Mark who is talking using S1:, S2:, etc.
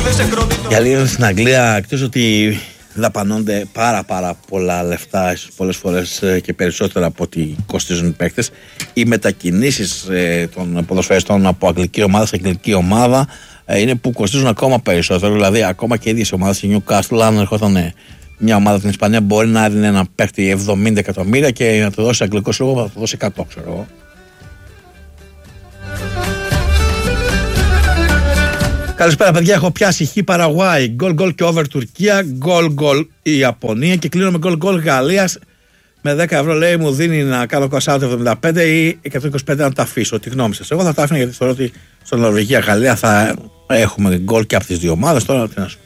S1: Για λίγο στην Αγγλία, εκτός ότι δαπανώνται πάρα πολλά λεφτά, ίσως πολλές φορές και περισσότερα από ό,τι κοστίζουν οι παίκτες, οι μετακινήσεις των ποδοσφαιριστών από αγγλική ομάδα σε αγγλική ομάδα είναι που κοστίζουν ακόμα περισσότερο. Δηλαδή, ακόμα και οι ίδιες ομάδες, η Newcastle, αν ερχόταν μια ομάδα στην Ισπανία, μπορεί να έδινε ένα παίκτη 70 εκατομμύρια και να το δώσει αγγλικό λόγο, θα το δώσει 100, ξέρω εγώ. Καλησπέρα, παιδιά. Έχω πιάσει χ Παραγουάη. Γκολ και over Τουρκία. Γκολ η Ιαπωνία. Και κλείνω με γκολ Γαλλίας. Με 10 ευρώ λέει μου δίνει να κάνω κοσάω το 75 ή 125 να τα αφήσω. Τι γνώμη σας? Εγώ θα τα άφηνα γιατί θεωρώ ότι στο Νορβηγία-Γαλλία θα έχουμε γκολ και από τις δύο ομάδες. Τώρα τι να σου.